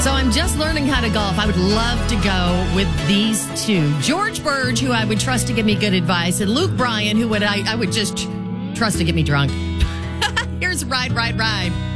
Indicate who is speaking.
Speaker 1: So I'm just learning how to golf. I would love to go with these two. George Burge, who I would trust to give me good advice, and Luke Bryan, who I would just trust to get me drunk. Here's Ride, Ride, Ride.